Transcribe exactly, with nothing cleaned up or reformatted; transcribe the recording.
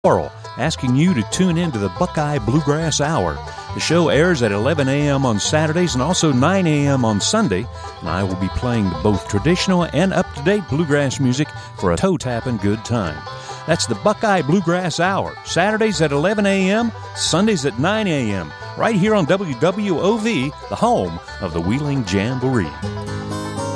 Laurel, asking you to tune in to the Buckeye Bluegrass Hour. The show airs at eleven a.m. on Saturdays and also nine a.m. on Sunday, and I will be playing both traditional and up-to-date bluegrass music for a toe-tapping good time. That's the Buckeye Bluegrass Hour, Saturdays at eleven a.m., Sundays at nine a.m., right here on W W O V, the home of the Wheeling Jamboree.